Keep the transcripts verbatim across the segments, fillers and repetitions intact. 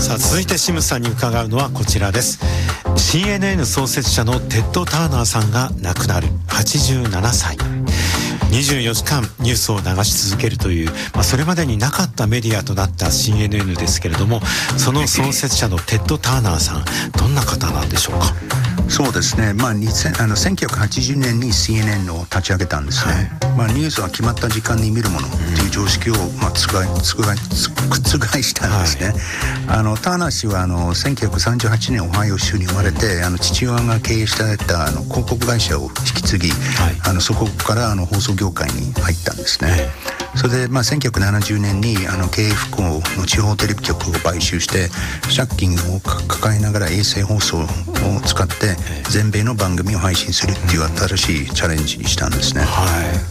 さあ続いてシムさんに伺うのはこちらです。 シーエヌエヌ 創設者のテッド・ターナーさんが亡くなる。はちじゅうななさい。にじゅうよじかんニュースを流し続けるという、まあ、それまでになかったメディアとなった シーエヌエヌ ですけれども、その創設者のテッド・ターナーさん、どんな方なんでしょうか。 そうですね、まあ、にせんあのせんきゅうひゃくはちじゅうねんに シーエヌエヌ を立ち上げたんですね、はい。まあ、ニュースは決まった時間に見るものっていう常識を、まあ、つがいつがいつ覆したんですね、はい。あのターナー氏はあのせんきゅうひゃくさんじゅうはちねんオハイオ州に生まれて、あの父親が経営していたあの広告会社を引き継ぎ、はい、あのそこからあの放送業界に入ったんですね、はい。それで、まあ、せんきゅうひゃくななじゅうねんにあの経営不幸の地方テレビ局を買収して借金を抱えながら衛星放送を使って全米の番組を配信するっていう新しいチャレンジにしたんですね、はい。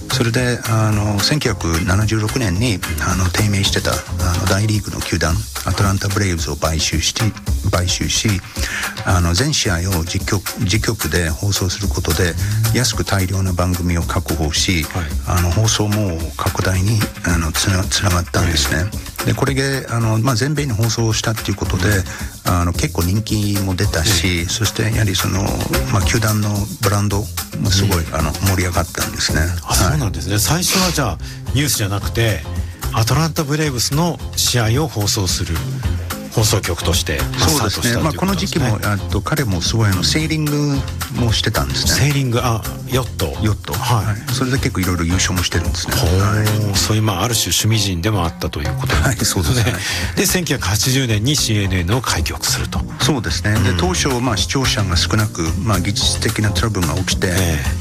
それであのせんきゅうひゃくななじゅうろくねんにあの低迷してたあの大リーグの球団アトランタブレイブズを買収し買収しあの全試合を実局自局で放送することで安く大量な番組を確保し、はい、あの放送網拡大にあのつな、つながったんですね、はい。でこれであの、まあ、全米に放送したっていうことで、うん、あの結構人気も出たし、うん、そしてやはりその、まあ、球団のブランドもすごい、うん、あの盛り上がったんですね。 あ、はい、そうなんですね。最初はじゃあニュースじゃなくてアトランタブレイブスの試合を放送する放送局としてスタートしたということですね。 まあ、この時期もあと彼もすごいあのセーリングもしてたんですね。 セーリング、あ、ヨットヨット、はい、はい。それで結構いろいろ優勝もしてるんですね。 はい、そういう、まあ、ある種趣味人でもあったということなんですね。はい、そうですね。でせんきゅうひゃくはちじゅうねんに シーエヌエヌ を開局すると。 そうですね。で当初、まあ、視聴者が少なく、まあ、技術的なトラブルが起きて、えー